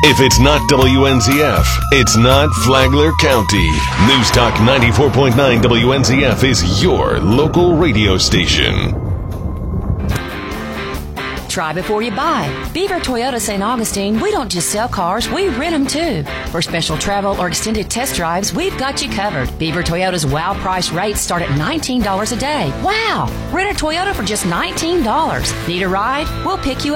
If it's not WNZF, it's not Flagler County. News Talk 94.9 WNZF is your local radio station. Try before you buy. Beaver Toyota St. Augustine, we don't just sell cars, we rent them too. For special travel or extended test drives, we've got you covered. Beaver Toyota's wow price rates start at $19 a day. Wow! Rent a Toyota for just $19. Need a ride? We'll pick you up.